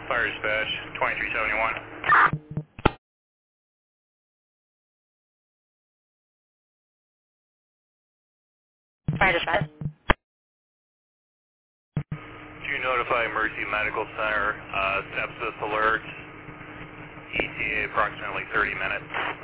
Fire dispatch, 2371. Fire dispatch. Do you notify Mercy Medical Center, sepsis alert, ETA approximately 30 minutes.